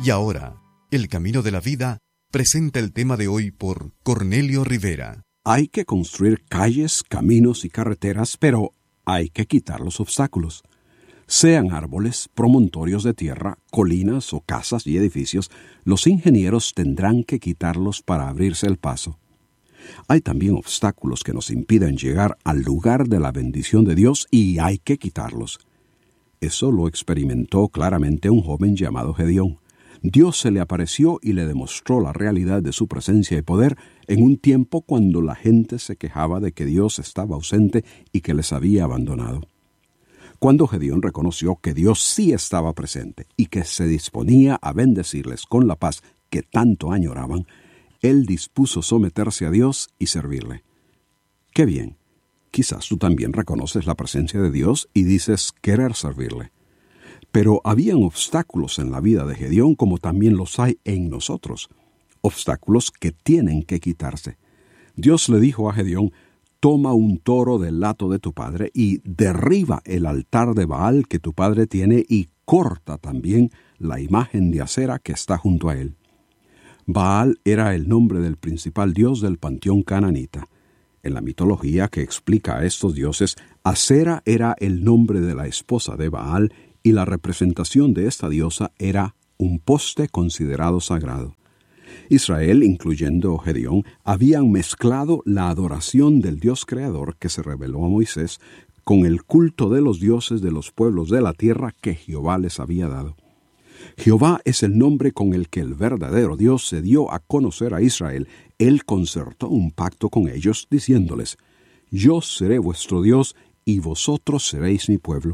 Y ahora, El Camino de la Vida presenta el tema de hoy por Cornelio Rivera. Hay que construir calles, caminos y carreteras, pero hay que quitar los obstáculos. Sean árboles, promontorios de tierra, colinas o casas y edificios, los ingenieros tendrán que quitarlos para abrirse el paso. Hay también obstáculos que nos impiden llegar al lugar de la bendición de Dios y hay que quitarlos. Eso lo experimentó claramente un joven llamado Gedeón. Dios se le apareció y le demostró la realidad de su presencia y poder en un tiempo cuando la gente se quejaba de que Dios estaba ausente y que les había abandonado. Cuando Gedeón reconoció que Dios sí estaba presente y que se disponía a bendecirles con la paz que tanto añoraban, él dispuso someterse a Dios y servirle. ¡Qué bien! Quizás tú también reconoces la presencia de Dios y dices querer servirle. Pero habían obstáculos en la vida de Gedeón como también los hay en nosotros. Obstáculos que tienen que quitarse. Dios le dijo a Gedeón: toma un toro del hato de tu padre y derriba el altar de Baal que tu padre tiene y corta también la imagen de acera que está junto a él. Baal era el nombre del principal dios del panteón cananita. En la mitología que explica a estos dioses, Acera era el nombre de la esposa de Baal y la representación de esta diosa era un poste considerado sagrado. Israel, incluyendo Gedeón, habían mezclado la adoración del Dios creador que se reveló a Moisés con el culto de los dioses de los pueblos de la tierra que Jehová les había dado. Jehová es el nombre con el que el verdadero Dios se dio a conocer a Israel. Él concertó un pacto con ellos, diciéndoles: yo seré vuestro Dios y vosotros seréis mi pueblo.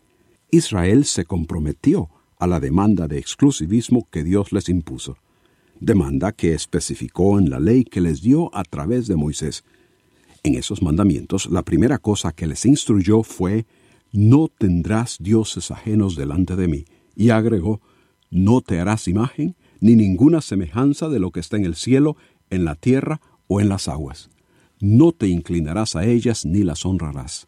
Israel se comprometió a la demanda de exclusivismo que Dios les impuso, demanda que especificó en la ley que les dio a través de Moisés. En esos mandamientos, la primera cosa que les instruyó fue: no tendrás dioses ajenos delante de mí, y agregó: no te harás imagen ni ninguna semejanza de lo que está en el cielo, en la tierra o en las aguas. No te inclinarás a ellas ni las honrarás.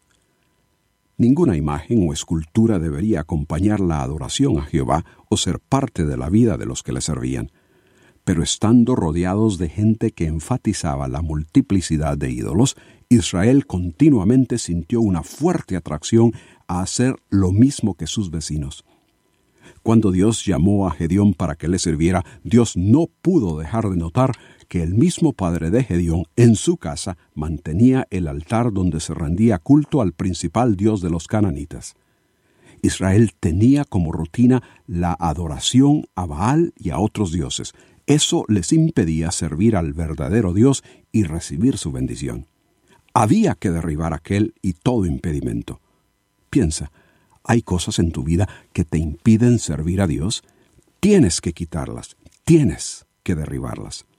Ninguna imagen o escultura debería acompañar la adoración a Jehová o ser parte de la vida de los que le servían. Pero estando rodeados de gente que enfatizaba la multiplicidad de ídolos, Israel continuamente sintió una fuerte atracción a hacer lo mismo que sus vecinos. Cuando Dios llamó a Gedeón para que le sirviera, Dios no pudo dejar de notar que el mismo padre de Gedeón, en su casa, mantenía el altar donde se rendía culto al principal dios de los cananitas. Israel tenía como rutina la adoración a Baal y a otros dioses. Eso les impedía servir al verdadero Dios y recibir su bendición. Había que derribar aquel y todo impedimento. Piensa, ¿hay cosas en tu vida que te impiden servir a Dios? Tienes que quitarlas, tienes que derribarlas.